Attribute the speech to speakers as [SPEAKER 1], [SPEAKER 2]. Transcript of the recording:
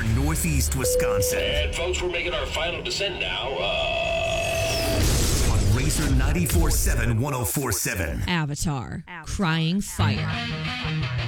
[SPEAKER 1] Northeast Wisconsin.
[SPEAKER 2] And folks, we're making our final descent now.
[SPEAKER 1] On Razor 94.7, 104.7.
[SPEAKER 3] Avatar, Crying Fire.